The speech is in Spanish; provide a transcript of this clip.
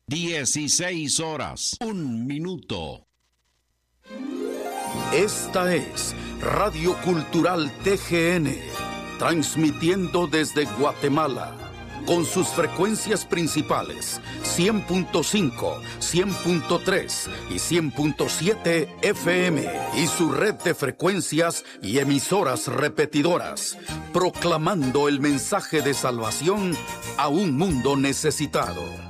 16 horas, 1 minuto. Esta es Radio Cultural TGN, transmitiendo desde Guatemala, con sus frecuencias principales 100.5, 100.3 y 100.7 FM y su red de frecuencias y emisoras repetidoras, proclamando el mensaje de salvación a un mundo necesitado.